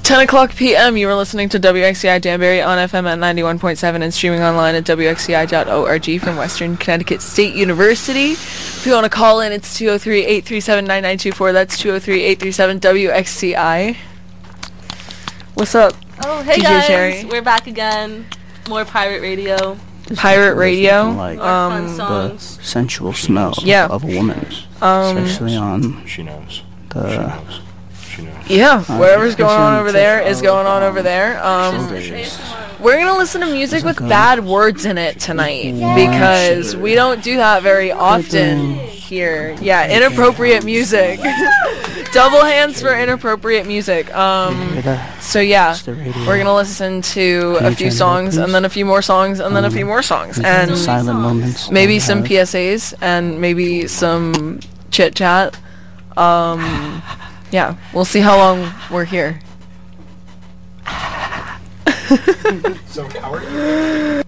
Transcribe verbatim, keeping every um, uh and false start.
ten o'clock p.m. You were listening to W X C I Danbury on F M at ninety-one point seven and streaming online at W X C I dot org from Western Connecticut State University. If you want to call in, it's two oh three, eight three seven, nine nine two four. That's two oh three, eight three seven, W X C I. What's up? Oh, hey D J guys. Sherry? We're back again. More pirate radio. Pirate radio. Like Um, fun songs. the sensual smell Yeah. of a woman, Um, especially on She knows. She the. knows. She knows. Yeah, Uh, whatever's going on Christian over there is Tiff going on of, over there. Um, Shoulders. we're going to listen to music with good. bad words in it tonight because we don't do that very often here. Yeah, inappropriate music. Double hands for inappropriate music. Um, Hear that? so yeah, It's the radio. we're going to listen to Can a you few turn it up, songs and please? then a few more songs and then a Um, few more songs the and silent moments. maybe that we some have. P S As and maybe some chit chat. Um, yeah, we'll see how long we're here. So, how are you?